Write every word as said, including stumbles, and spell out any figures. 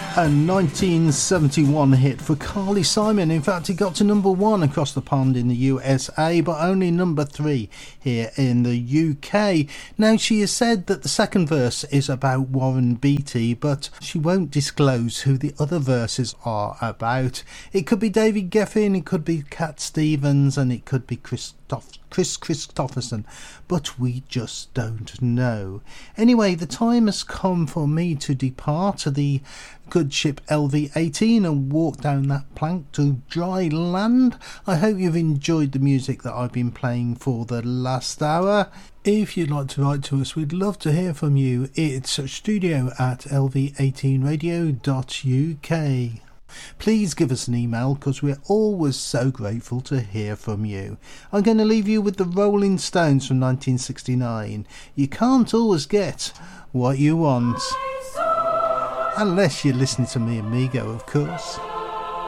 A nineteen seventy-one hit for Carly Simon. In fact, it got to number one across the pond in the U S A, but only number three here in the U K. Now, she has said that the second verse is about Warren Beatty, but she won't disclose who the other verses are about. It could be David Geffen, it could be Cat Stevens, and it could be Christoph Chris Christopherson, but we just don't know. Anyway, the time has come for me to depart the good ship L V eighteen and walk down that plank to dry land. I hope you've enjoyed the music that I've been playing for the last hour. If you'd like to write to us, we'd love to hear from you. It's studio at l v eighteen radio dot u k. Please give us an email, because we're always so grateful to hear from you. I'm going to leave you with the Rolling Stones from nineteen sixty-nine. You can't always get what you want. Unless you're listening to me and Migo, of course.